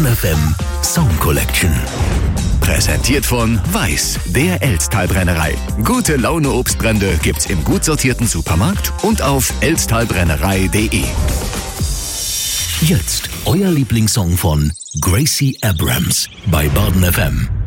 Baden FM Song Collection. Präsentiert von Weiß, der Elztal-Brennerei. Gute Laune Obstbrände gibt's im gut sortierten Supermarkt und auf elztalbrennerei.de. Jetzt euer Lieblingssong von Gracie Abrams bei Baden FM.